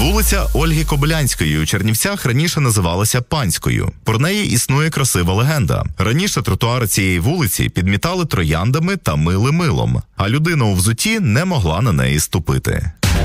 Вулиця Ольги Кобилянської у Чернівцях раніше називалася Панською. Про неї існує красива легенда. Раніше тротуари цієї вулиці підмітали трояндами та мили милом, а людина у взутті не могла на неї ступити.